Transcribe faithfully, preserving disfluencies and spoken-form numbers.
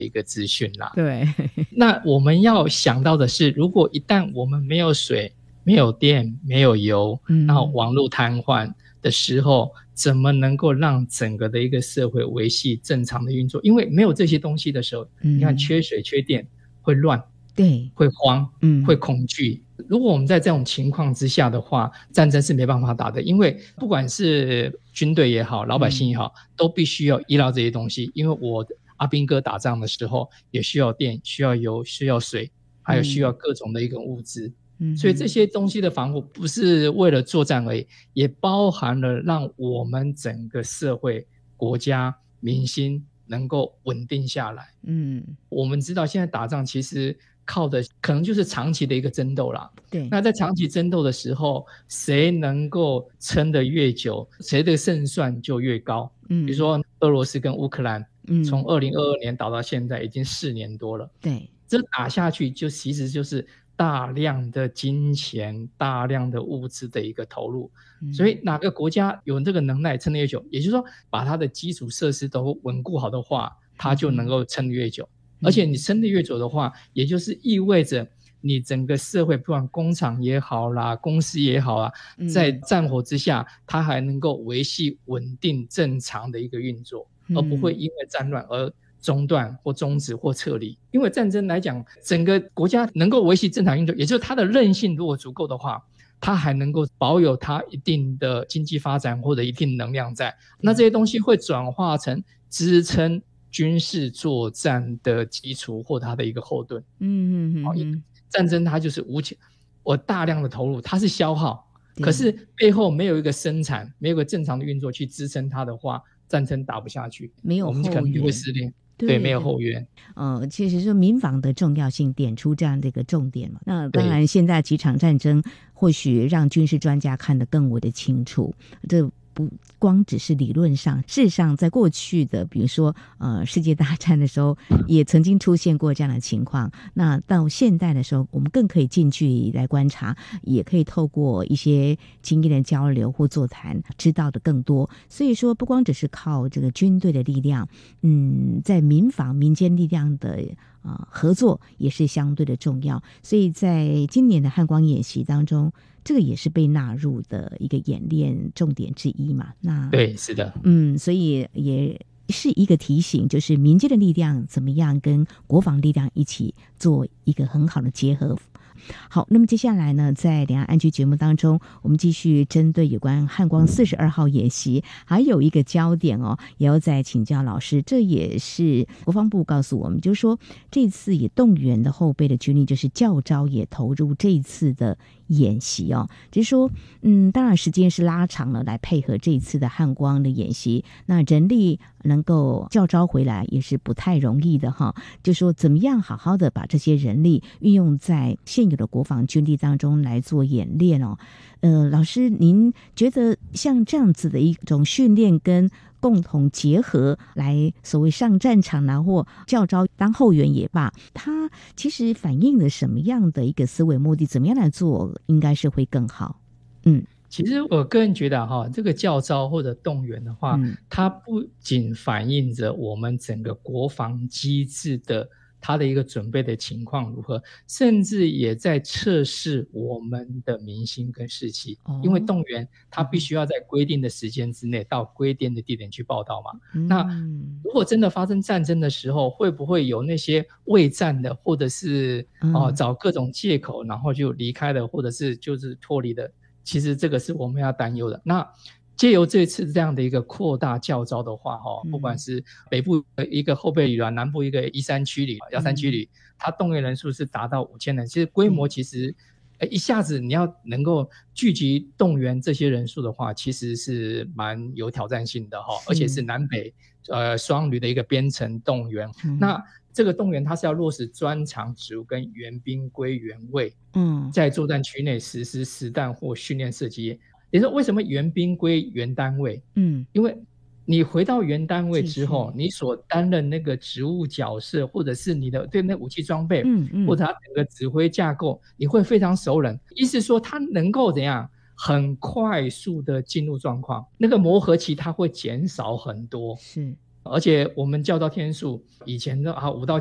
一个资讯啦。 对， 那我们要想到的是，如果一旦我们没有水、没有电、没有油， 嗯， 然后网络瘫痪的时候，怎么能够让整个的一个社会维系正常的运作？因为没有这些东西的时候， 嗯， 你看缺水、缺电会乱， 对， 会慌， 嗯， 会恐惧。如果我们在这种情况之下的话，战争是没办法打的，因为不管是军队也好，老百姓也好，嗯、都必须要依赖这些东西。因为我阿兵哥打仗的时候，也需要电、需要油、需要水，还有需要各种的一个物资。嗯、所以这些东西的防护不是为了作战而已，也包含了让我们整个社会、国家、民心能够稳定下来。嗯，我们知道现在打仗其实靠的可能就是长期的一个争斗啦。对，那在长期争斗的时候，谁能够撑得越久，谁的胜算就越高。嗯，比如说俄罗斯跟乌克兰，嗯，从二零二二年打到现在已经四年多了。对，这打下去就其实就是大量的金钱、大量的物资的一个投入。嗯、所以哪个国家有这个能耐撑得越久，也就是说把它的基础设施都稳固好的话，它就能够撑得越久。嗯、而且你撑得越久的话，也就是意味着你整个社会，不管工厂也好啦，公司也好啊，在战火之下，它还能够维系稳定正常的一个运作，而不会因为战乱而中断或终止或撤离。因为战争来讲，整个国家能够维系正常运作，也就是它的韧性如果足够的话，它还能够保有它一定的经济发展或者一定能量在。那这些东西会转化成支撑军事作战的基础或它的一个后盾。嗯嗯嗯，战争它就是无情，我大量的投入，它是消耗，可是背后没有一个生产，没有一个正常的运作去支撑它的话，战争打不下去， 没有后援， 我们可能就会失联。对，没有后援。 呃，其实说民防的重要性点出这样的一个重点嘛。那当然，现在几场战争或许让军事专家看得更为的清楚。这不光只是理论上，事实上在过去的比如说呃世界大战的时候也曾经出现过这样的情况。那到现代的时候，我们更可以近距离来观察，也可以透过一些经验的交流或座谈知道的更多。所以说不光只是靠这个军队的力量，嗯，在民防民间力量的呃合作也是相对的重要。所以在今年的汉光演习当中，这个也是被纳入的一个演练重点之一嘛。那对，是的， 嗯，所以也是一个提醒，就是民间的力量怎么样跟国防力量一起做一个很好的结合。好，那么接下来呢，在两岸安居节目当中，我们继续针对有关汉光四十二号演习，还有一个焦点哦，也要再请教老师。这也是国防部告诉我们，就是说这次也动员的后备的军力，就是教召也投入这一次的演习哦。只是说，嗯，当然时间是拉长了，来配合这一次的汉光的演习，那人力能够教召回来也是不太容易的哈。就说怎么样好好的把这些人力运用在现有的国防军力当中来做演练哦。呃，老师，您觉得像这样子的一种训练跟共同结合来所谓上战场啊，或教召当后援也罢，它其实反映了什么样的一个思维目的？怎么样来做应该是会更好？嗯。 其实我个人觉得哈，这个教召或者动员的话，嗯、它不仅反映着我们整个国防机制的它的一个准备的情况如何，甚至也在测试我们的民心跟士气。哦、因为动员它必须要在规定的时间之内到规定的地点去报道嘛。嗯、那如果真的发生战争的时候，会不会有那些畏战的，或者是哦、呃、找各种借口然后就离开了，或者是就是脱离的？其实这个是我们要担忧的。那借由这次这样的一个扩大教召的话，不管是北部一个后备旅团，南部一个一三区旅、幺三区旅，它动员人数是达到五千人。其实规模其实一下子你要能够聚集动员这些人数的话，其实是蛮有挑战性的，而且是南北呃双旅的一个编程动员。嗯、那这个动员它是要落实专长职务跟援兵归原位，嗯，在作战区内实施实弹或训练射击。也就是说，为什么援兵归原单位？嗯，因为你回到原单位之后，你所担任那个职务角色，或者是你的对那武器装备，嗯嗯，或者它整个指挥架构，你会非常熟稔。意思说，它能够怎样很快速的进入状况，那个磨合期它会减少很多。是。 而且我们教招天数以前的啊五到